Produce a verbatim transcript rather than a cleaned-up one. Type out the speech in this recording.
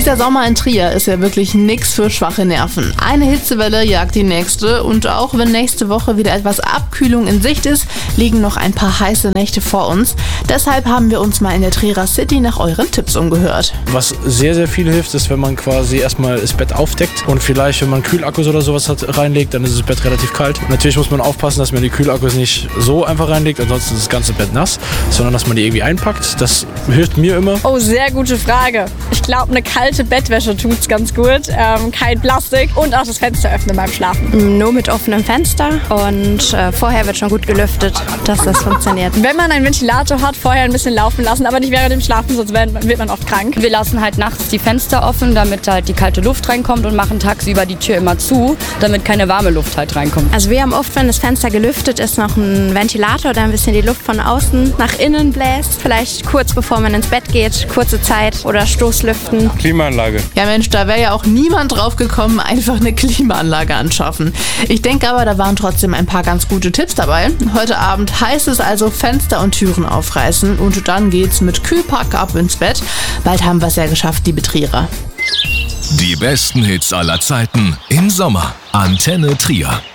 Dieser Sommer in Trier ist ja wirklich nix für schwache Nerven. Eine Hitzewelle jagt die nächste und auch wenn nächste Woche wieder etwas Abkühlung in Sicht ist, liegen noch ein paar heiße Nächte vor uns. Deshalb haben wir uns mal in der Trierer City nach euren Tipps umgehört. Was sehr, sehr viel hilft, ist, wenn man quasi erstmal das Bett aufdeckt und vielleicht, wenn man Kühlakkus oder sowas hat, reinlegt, dann ist das Bett relativ kalt. Natürlich muss man aufpassen, dass man die Kühlakkus nicht so einfach reinlegt, ansonsten ist das ganze Bett nass, sondern dass man die irgendwie einpackt. Das hilft mir immer. Oh, sehr gute Frage. Ich glaube, eine kalte Bettwäsche tut's ganz gut. Ähm, kein Plastik und auch das Fenster öffnen beim Schlafen. Nur mit offenem Fenster und äh, vorher wird schon gut gelüftet, dass das funktioniert. Wenn man einen Ventilator hat, vorher ein bisschen laufen lassen, aber nicht während dem Schlafen, sonst wird man oft krank. Wir lassen halt nachts die Fenster offen, damit halt die kalte Luft reinkommt und machen tagsüber die Tür immer zu, damit keine warme Luft halt reinkommt. Also wir haben oft, wenn das Fenster gelüftet ist, noch einen Ventilator, der ein bisschen die Luft von außen nach innen bläst. Vielleicht kurz bevor man ins Bett geht, kurze Zeit oder Stoßlüften. Klimaanlage. Ja Mensch, da wäre ja auch niemand drauf gekommen, einfach eine Klimaanlage anschaffen. Ich denke aber, da waren trotzdem ein paar ganz gute Tipps dabei. Heute Abend heißt es also Fenster und Türen aufreißen und dann geht's mit Kühlpack ab ins Bett. Bald haben wir es ja geschafft, liebe Trierer. Die besten Hits aller Zeiten im Sommer. Antenne Trier.